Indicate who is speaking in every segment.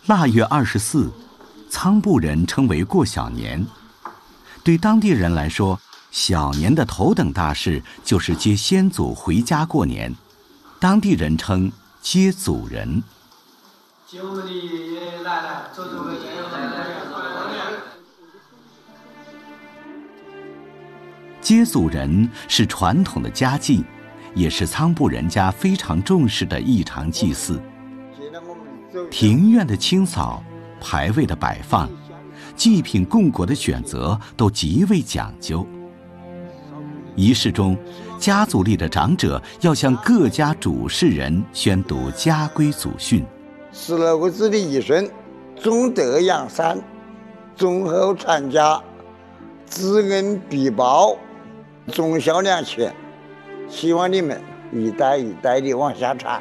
Speaker 1: 腊月24，仓部人称为过小年。对当地人来说，小年的头等大事就是接先祖回家过年，当地人称接祖人。
Speaker 2: 接我们的爷爷奶奶，走走个爷爷奶奶。
Speaker 1: 接祖人是传统的家祭，也是仓部人家非常重视的一场祭祀。庭院的清扫、牌位的摆放、祭品供果的选择都极为讲究。仪式中，家族里的长者要向各家主事人宣读家规祖训。
Speaker 3: 16个子弟一孙，种德养善，忠厚传家，知恩必报，忠孝两全。希望你们一代一代的往下传。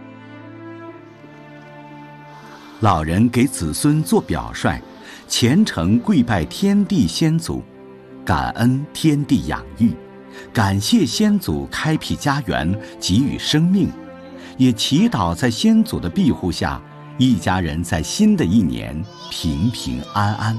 Speaker 1: 老人给子孙做表率，虔诚跪拜天地先祖，感恩天地养育，感谢先祖开辟家园，给予生命，也祈祷在先祖的庇护下，一家人在新的一年平平安安。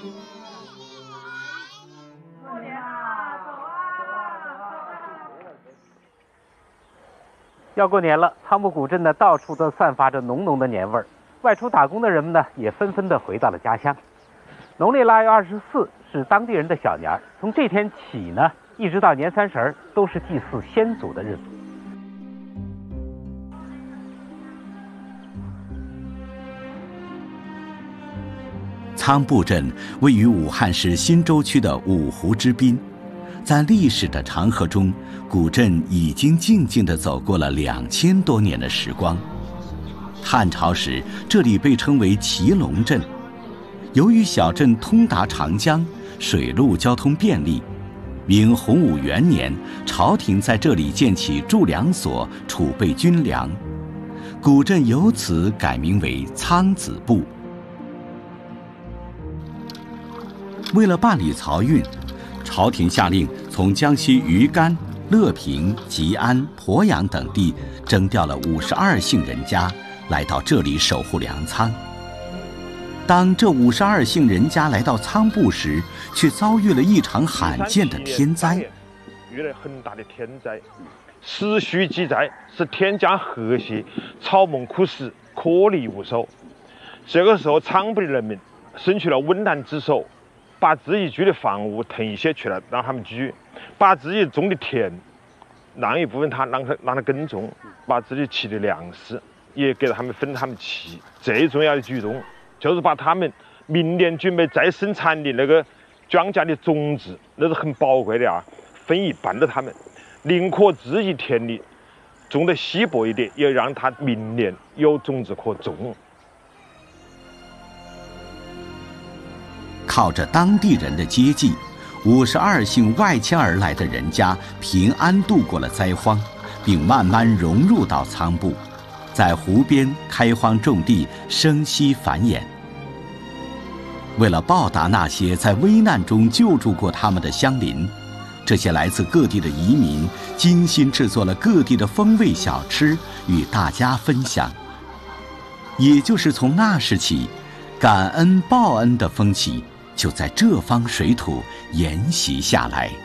Speaker 4: 要过年了，仓部古镇呢，到处都散发着浓浓的年味儿。外出打工的人们呢，也纷纷地回到了家乡。农历腊月24是当地人的小年儿，从这天起呢，一直到年30都是祭祀先祖的日子。
Speaker 1: 仓部镇位于武汉市新洲区的五湖之滨，在历史的长河中，古镇已经静静地走过了2000多年的时光。汉朝时，这里被称为祁隆镇。由于小镇通达长江，水陆交通便利，明洪武元年，朝廷在这里建起驻粮所，储备军粮，古镇由此改名为仓子部。为了办理漕运，朝廷下令从江西余干、乐平、吉安、鄱阳等地征调了52姓人家来到这里守护粮仓。当这52姓人家来到仓部时，却遭遇了一场罕见的天灾。
Speaker 5: 遇了很大的天灾，史书记载是天降和谐，草木枯死，颗粒无收。这个时候，仓部的人民伸出了温暖之手，把自己居的房屋腾些出来让他们居，把自己种的田让一部分让他耕种，把自己吃的粮食也给他们分他们吃。最重要的举动就是把他们明年准备再生产的那个庄稼的种子，那是很宝贵的啊，分一半给他们，宁可自己田里种得稀薄一点，也让他明年有种子可种。
Speaker 1: 靠着当地人的接济，52姓外迁而来的人家平安度过了灾荒，并慢慢融入到仓部，在湖边开荒种地，生息繁衍。为了报答那些在危难中救助过他们的乡邻，这些来自各地的移民精心制作了各地的风味小吃与大家分享。也就是从那时起，感恩报恩的风气就在这方水土沿袭下来。